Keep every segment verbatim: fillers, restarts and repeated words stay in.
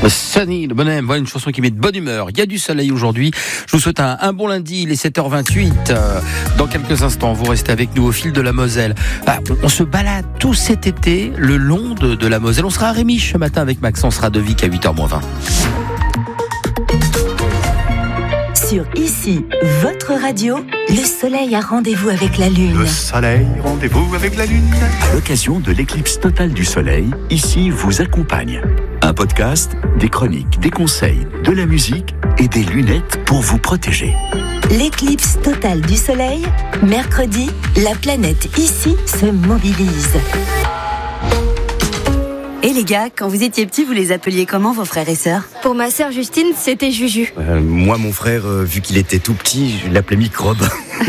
Sunny, le bonhomme, voilà une chanson qui met de bonne humeur. Il y a du soleil aujourd'hui. Je vous souhaite un, un bon lundi, il est sept heures vingt-huit. Euh, dans quelques instants, vous restez avec nous au fil de la Moselle. Ah, on, on se balade tout cet été le long de, de la Moselle. On sera à Rémiche ce matin avec Maxence Radovic à huit heures moins vingt. Sur Ici, votre radio, le soleil a rendez-vous avec la lune. Le soleil, rendez-vous avec la lune. À l'occasion de l'éclipse totale du soleil, Ici vous accompagne. Un podcast, des chroniques, des conseils, de la musique et des lunettes pour vous protéger. L'éclipse totale du soleil, mercredi, la planète Ici se mobilise. Et les gars, quand vous étiez petits, vous les appeliez comment vos frères et sœurs ? Pour ma sœur Justine, c'était Juju. Euh, moi, mon frère, euh, vu qu'il était tout petit, je l'appelais Microbe.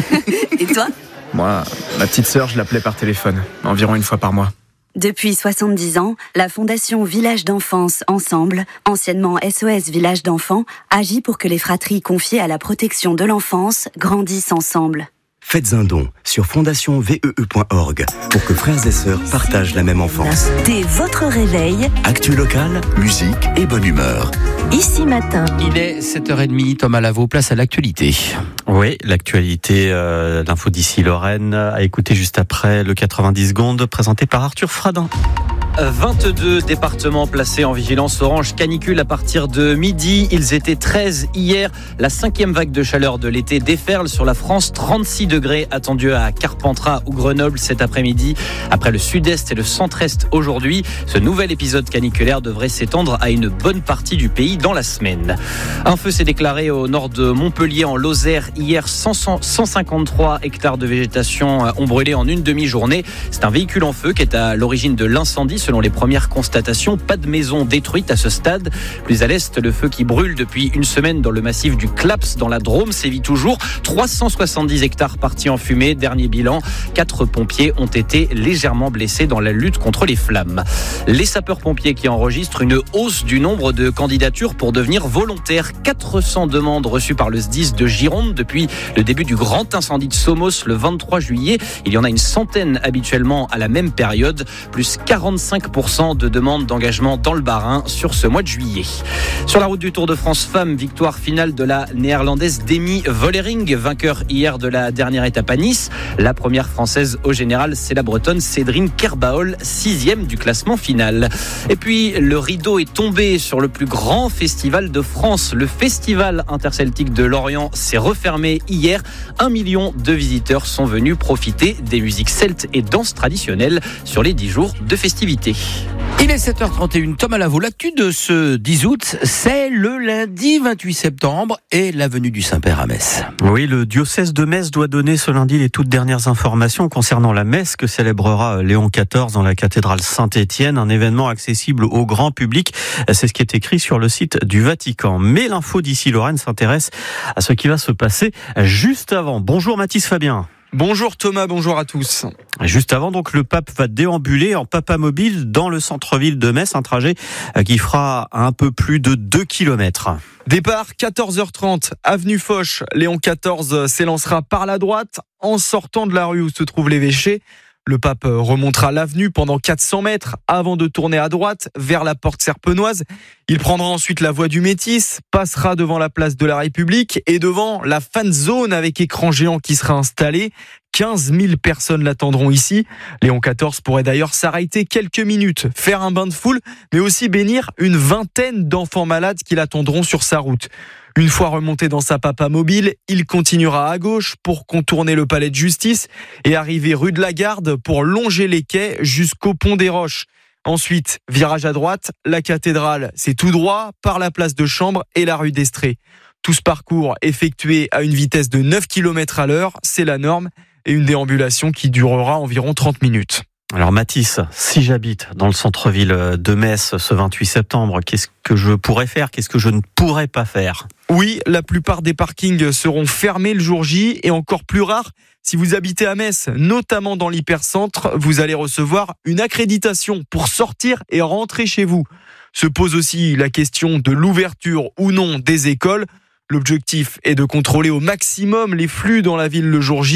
Et toi ? Moi, ma petite sœur, je l'appelais par téléphone, environ une fois par mois. Depuis soixante-dix ans, la Fondation Village d'Enfance Ensemble, anciennement S O S Village d'Enfants, agit pour que les fratries confiées à la protection de l'enfance grandissent ensemble. Faites un don sur fondation vee point org pour que frères et sœurs partagent la même enfance. Dès votre réveil, Actu locale, musique et bonne humeur. Ici matin. Il est sept heures trente, Thomas Lavaux, place à l'actualité. Oui, l'actualité euh, d'info d'ici Lorraine, à écouter juste après le quatre-vingt-dix secondes, présenté par Arthur Fradin. vingt-deux départements placés en vigilance orange canicule à partir de midi. Ils étaient treize hier. La cinquième vague de chaleur de l'été déferle sur la France. trente-six degrés attendus à Carpentras ou Grenoble cet après-midi. Après le sud-est et le centre-est aujourd'hui, ce nouvel épisode caniculaire devrait s'étendre à une bonne partie du pays dans la semaine. Un feu s'est déclaré au nord de Montpellier en Lozère. Hier, cent cinquante-trois hectares de végétation ont brûlé en une demi-journée. C'est un véhicule en feu qui est à l'origine de l'incendie. Selon les premières constatations, pas de maison détruite à ce stade. Plus à l'est, le feu qui brûle depuis une semaine dans le massif du Claps, dans la Drôme, sévit toujours. trois cent soixante-dix hectares partis en fumée. Dernier bilan, quatre pompiers ont été légèrement blessés dans la lutte contre les flammes. Les sapeurs-pompiers qui enregistrent une hausse du nombre de candidatures pour devenir volontaires. quatre cents demandes reçues par le S D I S de Gironde depuis le début du grand incendie de Somos le vingt-trois juillet. Il y en a une centaine habituellement à la même période, plus quarante-cinq pour cent de demandes d'engagement dans le Bas-Rhin sur ce mois de juillet. Sur la route du Tour de France Femmes, victoire finale de la néerlandaise Demi Vollering, vainqueur hier de la dernière étape à Nice. La première française au général, c'est la bretonne Cédrine Kerbaol, sixième du classement final. Et puis, le rideau est tombé sur le plus grand festival de France. Le festival interceltique de Lorient s'est refermé hier. Un million de visiteurs sont venus profiter des musiques celtes et danses traditionnelles sur les dix jours de festivités. Il est sept heures trente et une, Thomas Lavaux. L'actu de ce dix août, c'est le lundi vingt-huit septembre et la venue du Saint-Père à Metz. Oui, le diocèse de Metz doit donner ce lundi les toutes dernières informations concernant la messe que célébrera Léon quatorze dans la cathédrale Saint-Étienne, un événement accessible au grand public. C'est ce qui est écrit sur le site du Vatican. Mais l'info d'ici Lorraine s'intéresse à ce qui va se passer juste avant. Bonjour Mathis Fabien. Bonjour Thomas, bonjour à tous. Juste avant, donc, le pape va déambuler en papamobile dans le centre-ville de Metz, un trajet qui fera un peu plus de deux kilomètres. Départ quatorze heures trente, avenue Foch. Léon quatorze s'élancera par la droite en sortant de la rue où se trouve l'évêché. Le pape remontera l'avenue pendant quatre cents mètres avant de tourner à droite vers la porte serpenoise. Il prendra ensuite la voie du Métis, passera devant la place de la République et devant la fan zone avec écran géant qui sera installé. quinze mille personnes l'attendront ici. Léon quatorze pourrait d'ailleurs s'arrêter quelques minutes, faire un bain de foule, mais aussi bénir une vingtaine d'enfants malades qui l'attendront sur sa route. Une fois remonté dans sa papamobile, il continuera à gauche pour contourner le palais de justice et arriver rue de la Garde pour longer les quais jusqu'au pont des Roches. Ensuite, virage à droite, la cathédrale, c'est tout droit par la place de Chambre et la rue d'Estrée. Tout ce parcours effectué à une vitesse de neuf kilomètres à l'heure, c'est la norme, et une déambulation qui durera environ trente minutes. Alors Mathis, si j'habite dans le centre-ville de Metz ce vingt-huit septembre, qu'est-ce que je pourrais faire ? Qu'est-ce que je ne pourrais pas faire ? Oui, la plupart des parkings seront fermés le jour J et encore plus rare, si vous habitez à Metz, notamment dans l'hypercentre, vous allez recevoir une accréditation pour sortir et rentrer chez vous. Se pose aussi la question de l'ouverture ou non des écoles. L'objectif est de contrôler au maximum les flux dans la ville le jour J.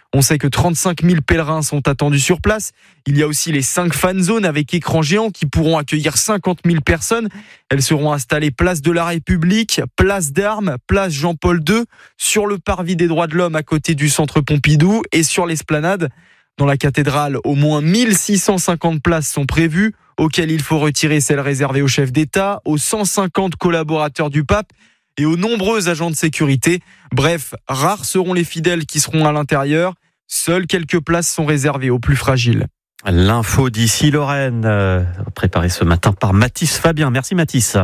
On sait que trente-cinq mille pèlerins sont attendus sur place. Il y a aussi les cinq fan zones avec écran géant qui pourront accueillir cinquante mille personnes. Elles seront installées place de la République, place d'Armes, place Jean-Paul deux, sur le parvis des droits de l'homme à côté du centre Pompidou et sur l'esplanade. Dans la cathédrale, au moins mille six cent cinquante places sont prévues, auxquelles il faut retirer celles réservées au chef d'État, aux cent cinquante collaborateurs du pape et aux nombreux agents de sécurité. Bref, rares seront les fidèles qui seront à l'intérieur. Seules quelques places sont réservées aux plus fragiles. L'info d'ici Lorraine, euh, préparée ce matin par Mathis Fabien. Merci Mathis.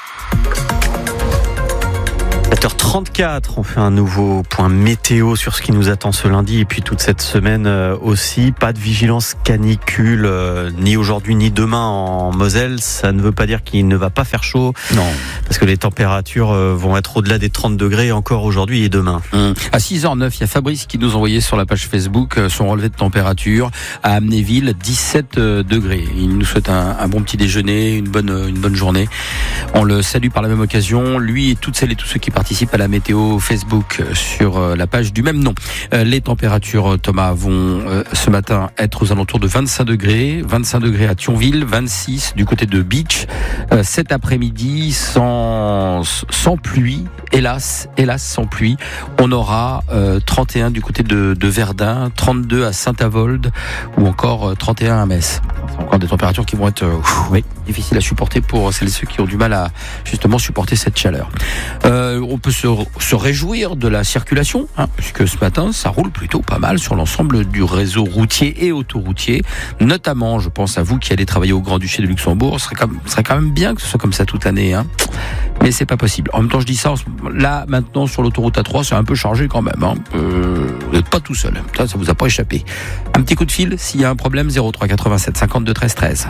sept heures trente-quatre, on fait un nouveau point météo sur ce qui nous attend ce lundi et puis toute cette semaine aussi. Pas de vigilance canicule, euh, ni aujourd'hui ni demain en Moselle. Ça ne veut pas dire qu'il ne va pas faire chaud. Non. Parce que les températures vont être au-delà des trente degrés encore aujourd'hui et demain. Hum. À six heures neuf, il y a Fabrice qui nous envoyait sur la page Facebook son relevé de température. À Amnéville, dix-sept degrés. Il nous souhaite un, un bon petit déjeuner, une bonne, une bonne journée. On le salue par la même occasion, lui et toutes celles et tous ceux qui participent à la météo Facebook sur la page du même nom. Les températures, Thomas, vont ce matin être aux alentours de vingt-cinq degrés. vingt-cinq degrés à Thionville, vingt-six du côté de Beach. Cet après-midi, sans, sans pluie, hélas, hélas, sans pluie. On aura trente et un du côté de, de Verdun, trente-deux à Saint-Avold ou encore trente et un à Metz. C'est encore des températures qui vont être ouf, oui, difficiles à supporter pour celles et ceux qui ont du mal à justement supporter cette chaleur. Euh, on peut se, se réjouir de la circulation, hein, puisque ce matin, ça roule plutôt pas mal sur l'ensemble du réseau routier et autoroutier. Notamment, je pense à vous qui allez travailler au Grand-Duché de Luxembourg, ce serait quand même, ce serait quand même bien que ce soit comme ça toute l'année, hein. Mais c'est pas possible. En même temps, je dis ça, là, maintenant, sur l'autoroute A trois, c'est un peu chargé quand même, hein. Euh, vous n'êtes pas tout seul. Ça, ça vous a pas échappé. Un petit coup de fil, s'il y a un problème, zéro trois quatre-vingt-sept cinquante-deux treize treize.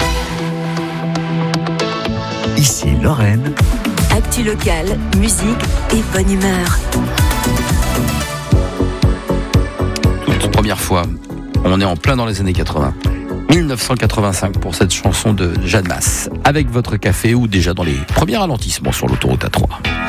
Ici Lorraine. Actu locale, musique et bonne humeur. Toute première fois, on est en plein dans les années quatre-vingts. dix-neuf cent quatre-vingt-cinq pour cette chanson de Jeanne Masse. Avec votre café ou déjà dans les premiers ralentissements sur l'autoroute A trois.